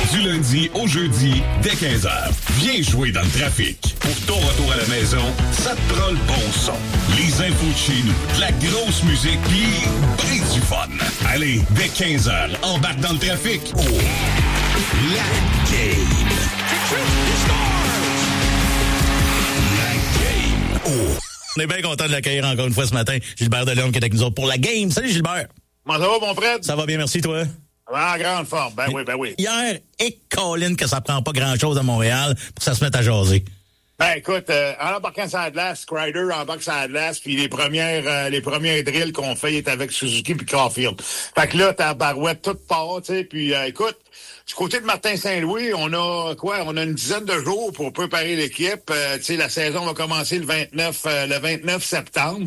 Du lundi au jeudi, dès 15h. Viens jouer dans le trafic. Pour ton retour à la maison, ça te prend le bon son. Les infos de chez nous, de la grosse musique, pis ben du fun. Allez, dès 15h, embarque dans le trafic. Oh, la game. La game. Oh. On est bien content de l'accueillir encore une fois ce matin. Gilbert Delhomme qui est avec nous autres pour la game. Salut Gilbert. Comment ça va, mon Fred? Ça va bien, merci, toi? En grande forme, ben oui. Hier, et Colin que ça prend pas grand-chose à Montréal pour que ça se mette à jaser. Ben écoute, en embarquant sur la glace, Crider embarque sur la glace, puis les premières drills qu'on fait est avec Suzuki puis Caulfield. Fait que là, ta barouette toute part, tu sais, puis écoute, du côté de Martin Saint-Louis, on a une dizaine de jours pour préparer l'équipe. Tu sais, la saison va commencer le 29 septembre.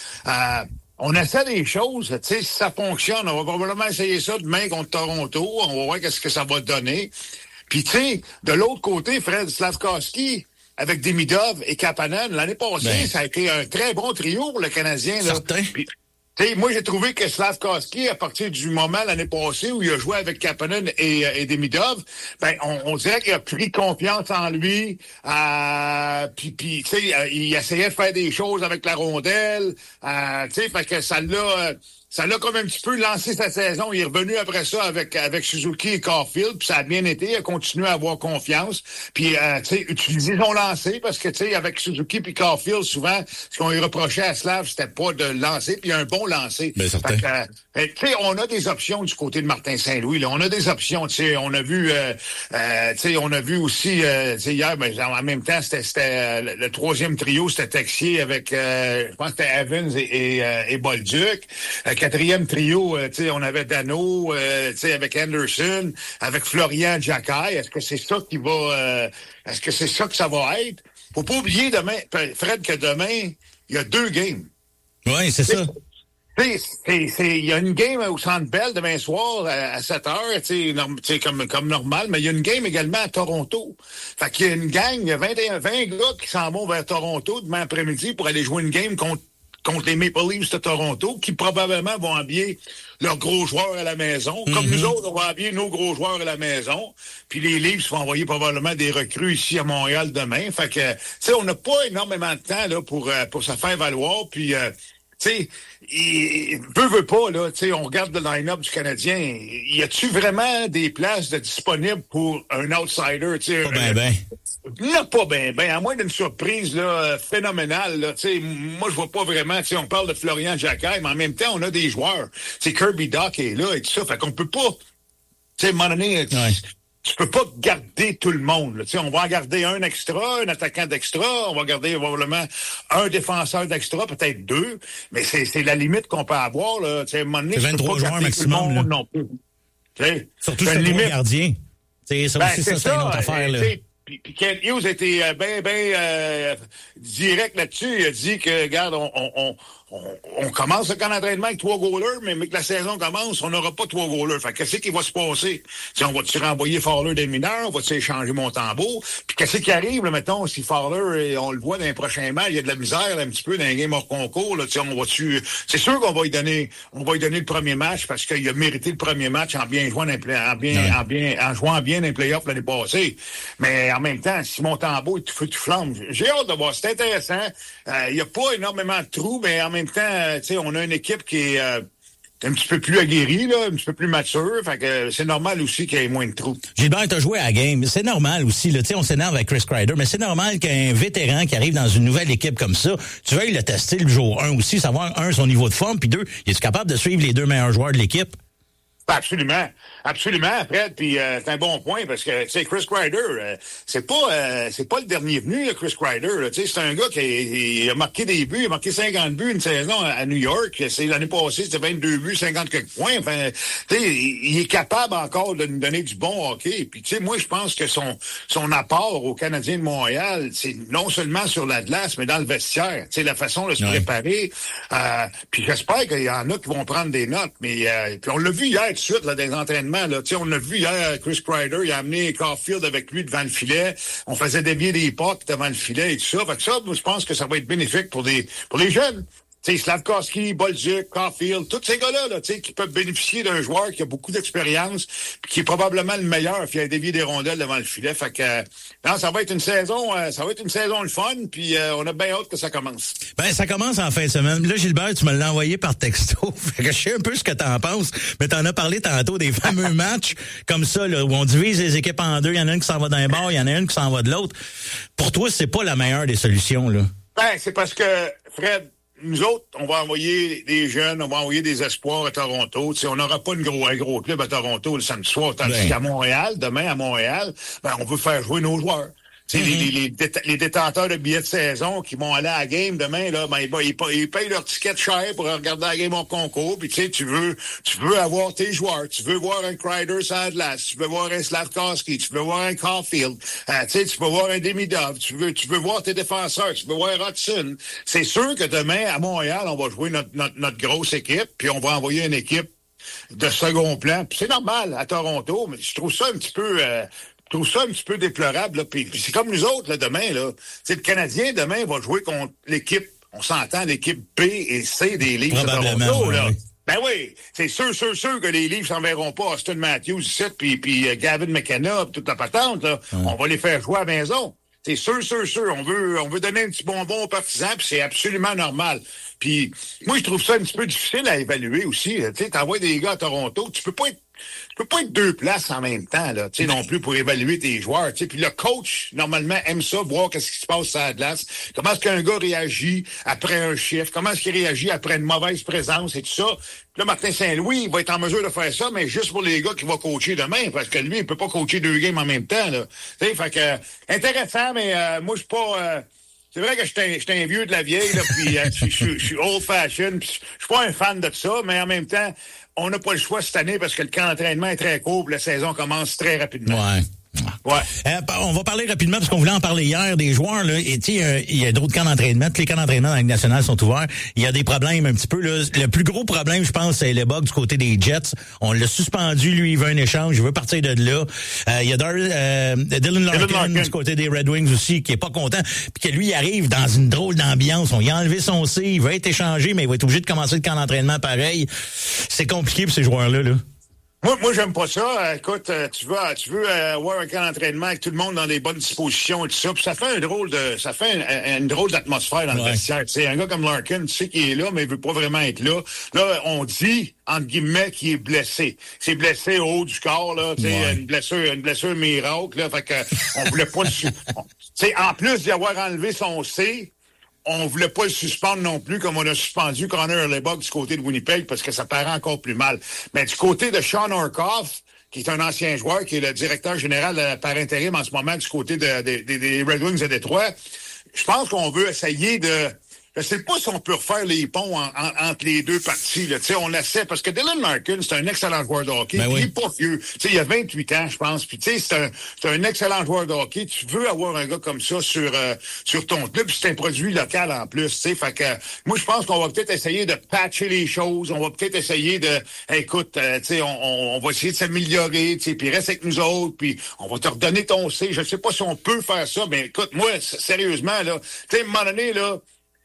On essaie des choses, tu sais, si ça fonctionne, on va probablement essayer ça demain contre Toronto. On va voir qu'est-ce que ça va donner. Puis, tu sais, de l'autre côté, Fred Slavkovski, avec Demidov et Kapanen, l'année passée, ça a été un très bon trio pour le Canadien. Là. Certain. Puis, moi, j'ai trouvé que Slavkovski, à partir du moment l'année passée où il a joué avec Kapanen et Demidov, ben, on dirait qu'il a pris confiance en lui. Puis tu sais, il essayait de faire des choses avec la rondelle. Tu sais, fait que ça l'a comme un petit peu lancé sa saison. Il est revenu après ça avec Suzuki et Caulfield, puis ça a bien été. Il a continué à avoir confiance. Puis, tu sais, utiliser son lancer, parce que, tu sais, avec Suzuki et Caulfield, souvent, ce qu'on lui reprochait à Slav, c'était pas de lancer, puis un bon lancer. Ben, certain. Tu sais, on a des options du côté de Martin Saint-Louis. Là. On a des options, tu sais. On a vu, aussi, tu sais, hier, ben, en même temps, c'était le troisième trio, c'était Texier avec, je pense que c'était Evans et Bolduc. Quatrième trio, tu sais, on avait Dano, tu sais, avec Anderson, avec Florian Jacquet. Est-ce que c'est ça est-ce que c'est ça que ça va être? Faut pas oublier demain, Fred, que demain, il y a 2 games. Oui, c'est ça. Il y a une game au Centre Bell demain soir à 7h, tu sais, comme normal, mais il y a une game également à Toronto. Fait qu'il y a une gang, il y a 20 gars qui s'en vont vers Toronto demain après-midi pour aller jouer une game contre les Maple Leafs de Toronto, qui probablement vont habiller leurs gros joueurs à la maison. Comme nous autres, on va habiller nos gros joueurs à la maison. Puis les Leafs vont envoyer probablement des recrues ici à Montréal demain. Fait que, tu sais, on n'a pas énormément de temps là pour se faire valoir. Puis, tu sais, veut pas, là, tu sais, on regarde le line-up du Canadien. Y a-tu vraiment des places disponibles pour un outsider, tu sais? Pas bien. À moins d'une surprise là, phénoménale. Là, moi, je vois pas vraiment. On parle de Florian Jacquet, mais en même temps, on a des joueurs. Kirby Dach est là et tout ça. Fait qu'on peut pas... À un moment donné, tu peux pas garder tout le monde. Là. On va en garder un extra, un attaquant d'extra. On va garder probablement un défenseur d'extra, peut-être 2. Mais c'est la limite qu'on peut avoir. Là. À un moment donné, c'est 23 joueurs maximum. Là. Non plus. Surtout sur le gardien. Ça aussi, c'est une autre affaire. Là. Puis Kent Hughes a été bien direct là-dessus. Il a dit que, regarde, on commence le camp d'entraînement avec 3 goalers, mais que la saison commence, on n'aura pas 3 goalers. Fait qu'est-ce qui va se passer? On va-tu renvoyer Fowler des mineurs? On va-tu échanger Montembeau? Puis qu'est-ce qui arrive, là, mettons, si Fowler, on le voit dans les prochains matchs, il y a de la misère un petit peu dans les games hors concours, là, on va-tu... C'est sûr qu'on va lui donner le premier match parce qu'il a mérité le premier match en jouant bien dans les playoffs l'année passée. Mais en même temps, si Montembeau est tout feu tout flamme, j'ai hâte de voir. C'est intéressant. Il n'y a pas énormément de trous, mais en même temps, on a une équipe qui est un petit peu plus aguerrie, là, un petit peu plus mature. Fait que c'est normal aussi qu'il y ait moins de trous. Gilbert, t'as joué à la game. C'est normal aussi, là. On s'énerve avec Chris Kreider, mais c'est normal qu'un vétéran qui arrive dans une nouvelle équipe comme ça, tu veuilles le tester le jour 1 aussi, savoir, 1, son niveau de forme, puis 2, es-tu capable de suivre les 2 meilleurs joueurs de l'équipe? Absolument, Fred. Puis c'est un bon point parce que tu sais Chris Kreider, c'est pas le dernier venu, là, Chris Kreider. Tu sais, c'est un gars qui a marqué des buts, il a marqué 50 buts une saison à New York. C'est l'année passée, c'était 22 buts, 50 quelques points. Enfin, tu sais, il est capable encore de nous donner du bon hockey. Puis tu sais, moi je pense que son apport aux Canadiens de Montréal, c'est non seulement sur la glace, mais dans le vestiaire. Tu sais, la façon de se préparer. Puis j'espère qu'il y en a qui vont prendre des notes. Mais puis on l'a vu hier. De suite là, des entraînements. Là. On a vu hier Chris Kreider, il a amené Caulfield avec lui devant le filet. On faisait dévier des pucks devant le filet et tout ça. Fait que ça, je pense que ça va être bénéfique pour les jeunes. sais, Slavkovski, Bolduc, Caulfield, tous ces gars-là, là, tu sais, qui peuvent bénéficier d'un joueur qui a beaucoup d'expérience, puis qui est probablement le meilleur, qui a dévié des rondelles devant le filet. Fait que, non, ça va être une saison le fun, puis on a bien hâte que ça commence. Ben, ça commence en fin de semaine. Là, Gilbert, tu me l'as envoyé par texto. Fait que je sais un peu ce que t'en penses, mais t'en as parlé tantôt des fameux matchs comme ça, là, où on divise les équipes en deux. Il y en a une qui s'en va d'un bord, il y en a une qui s'en va de l'autre. Pour toi, c'est pas la meilleure des solutions, là. Ben, c'est parce que, Fred, nous autres, on va envoyer des jeunes, on va envoyer des espoirs à Toronto. Tu sais, on n'aura pas un gros club à Toronto le samedi soir, tandis qu'à Montréal, demain à Montréal, ben, on veut faire jouer nos joueurs. Tu sais, les détenteurs de billets de saison qui vont aller à la game demain, là, ben, ils payent leur ticket cher pour regarder la game au concours. Puis, tu sais, tu veux avoir tes joueurs. Tu veux voir un Kreider sans glace. Tu veux voir un Slavkovski. Tu veux voir un Caulfield. Tu sais, tu veux voir un Demidov. Tu veux voir tes défenseurs. Tu veux voir Hudson. C'est sûr que demain, à Montréal, on va jouer notre grosse équipe. Puis, on va envoyer une équipe de second plan. Puis, c'est normal à Toronto, mais je trouve ça un petit peu... Je trouve ça un petit peu déplorable. Là. Puis c'est comme nous autres, là, demain. Là. Le Canadien, demain, va jouer contre l'équipe, on s'entend, l'équipe B et C des Leafs de Toronto. Là. Oui. Ben oui, c'est sûr que les Leafs s'enverront pas Austin Matthews ici, puis Gavin McKenna, toute la patente. Là. On va les faire jouer à la maison. C'est sûr. On veut donner un petit bonbon aux partisans, puis c'est absolument normal. Puis moi, je trouve ça un petit peu difficile à évaluer aussi. Tu sais, t'envoies des gars à Toronto, tu peux pas être deux places en même temps, là, tu sais, non plus pour évaluer tes joueurs, tu sais. Puis le coach, normalement, aime ça, voir qu'est-ce qui se passe sur la glace. Comment est-ce qu'un gars réagit après un chiffre? Comment est-ce qu'il réagit après une mauvaise présence et tout ça? Puis là, Martin Saint-Louis, il va être en mesure de faire ça, mais juste pour les gars qu'il va coacher demain, parce que lui, il peut pas coacher deux games en même temps, là. Tu sais, fait que, intéressant, mais moi, je suis pas... c'est vrai que j'étais un vieux de la vieille, là, puis je suis old-fashioned, puis je suis pas un fan de ça, mais en même temps, on n'a pas le choix cette année parce que le camp d'entraînement est très court, puis la saison commence très rapidement. Ouais. On va parler rapidement parce qu'on voulait en parler hier des joueurs là. Et tu sais, il y a d'autres camps d'entraînement. Tous les camps d'entraînement dans la Ligue nationale sont ouverts. Il y a des problèmes un petit peu là. Le plus gros problème, je pense, c'est les bugs du côté des Jets. On l'a suspendu. Lui, il veut un échange. Il veut partir de là. Il y a Dylan Larkin du côté des Red Wings aussi qui est pas content. Puis que lui, il arrive dans une drôle d'ambiance. On lui a enlevé son C. Il va être échangé, mais il va être obligé de commencer le camp d'entraînement pareil. C'est compliqué pour ces joueurs-là, là. Moi, j'aime pas ça. Écoute, tu veux avoir un camp d'entraînement avec tout le monde dans des bonnes dispositions et tout ça, puis ça fait une drôle d'atmosphère dans le vestiaire. Tu sais, un gars comme Larkin, tu sais qu'il est là, mais il veut pas vraiment être là. Là, on dit, entre guillemets, qu'il est blessé. C'est blessé au haut du corps, là, tu sais, une blessure miracle, là, fait que on voulait pas tu sais, en plus d'y avoir enlevé son C, on voulait pas le suspendre non plus, comme on a suspendu Connor Hellebuyck du côté de Winnipeg, parce que ça paraît encore plus mal. Mais du côté de Sean Orkoff, qui est un ancien joueur, qui est le directeur général par intérim en ce moment du côté des Red Wings de Détroit, je pense qu'on veut essayer de... Je sais pas si on peut refaire les ponts entre les deux parties. Tu sais, on l'essaie parce que Dylan Larkin, c'est un excellent joueur de hockey. Il est pas vieux. Tu sais, il a 28 ans, je pense. Puis tu sais, c'est un excellent joueur de hockey. Tu veux avoir un gars comme ça sur ton club. C'est un produit local en plus. Tu sais, fait que moi, je pense qu'on va peut-être essayer de patcher les choses. On va peut-être essayer de, écoute, tu sais, on va essayer de s'améliorer. Tu sais, puis reste avec nous autres. Puis on va te redonner ton C. Je sais pas si on peut faire ça, mais écoute, moi, sérieusement là, tu sais, à un moment donné là.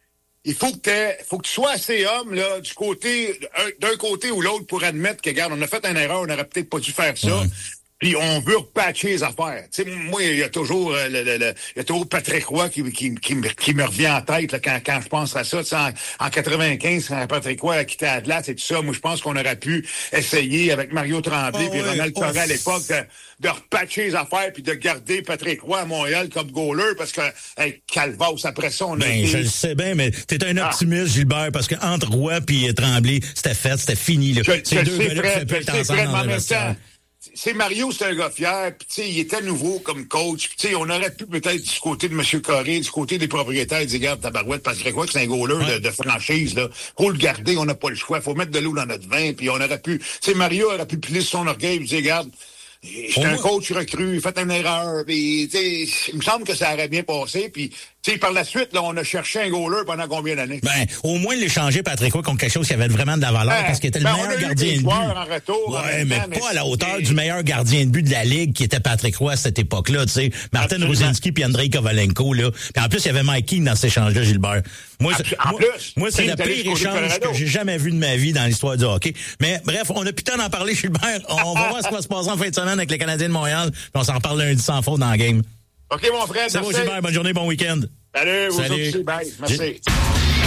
Il faut que tu sois assez homme, là, d'un côté ou l'autre pour admettre que, regarde, on a fait une erreur, on n'aurait peut-être pas dû faire ça. Puis on veut repatcher les affaires. Tu sais, moi, il y a toujours Patrick Roy qui me revient en tête là, quand je pense à ça. Tu sais, en 95, quand Patrick Roy a quitté Atlas et tout ça, moi je pense qu'on aurait pu essayer avec Mario Tremblay puis Ronald Corral à l'époque de repatcher les affaires puis de garder Patrick Roy à Montréal comme goaler parce que Calvados, après ça, on a je le sais bien, mais t'es un optimiste, Gilbert, parce que entre Roy puis Tremblay, c'était fini. Là. C'est deux gars-là qui s'appellent ensemble dans le vestiaire. C'est Mario, c'est un gars fier, puis tu sais, il était nouveau comme coach, puis tu sais, on aurait pu peut-être du côté de M. Corré, du côté des propriétaires, dire, regarde, tabarouette, Patrick Roy, c'est un goaler de franchise, là. Faut le garder, on n'a pas le choix, faut mettre de l'eau dans notre vin, puis on aurait pu, tu sais, Mario aurait pu plier son orgueil, puis dire, regarde, j'étais un coach recru, il fait une erreur, puis tu sais, il me semble que ça aurait bien passé, puis Tu sais, par la suite, là, on a cherché un goaler pendant combien d'années? Ben, au moins l'échanger Patrick Roy contre quelque chose qui avait vraiment de la valeur parce qu'il était le meilleur gardien de but. En retour, ouais, mais pas à la hauteur du meilleur gardien de but de la Ligue qui était Patrick Roy à cette époque-là, tu sais. Martin Ruzinski puis Andrei Kovalenko, là. Puis en plus, il y avait Mike King dans cet échange-là, Gilbert. Moi, c'est le pire échange que j'ai jamais vu de ma vie dans l'histoire du hockey. Mais bref, on a plus le temps d'en parler, Gilbert. On va voir ce qui va se passer en fin de semaine avec les Canadiens de Montréal. Puis on s'en reparle lundi sans faute dans la game. OK, mon frère. C'est bon, Gilbert. Bonne journée, bon week-end. Salut, vous aussi. Bye. Merci.